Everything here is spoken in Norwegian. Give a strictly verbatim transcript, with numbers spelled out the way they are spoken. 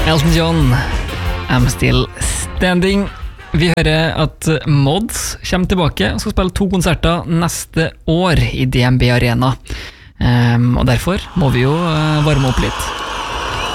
Elton John, I'm Still Standing. Vi hører at Mods kommer tilbake og skal spille to konserter neste år i D N B Arena. Um, og derfor må vi jo uh, varme opp litt.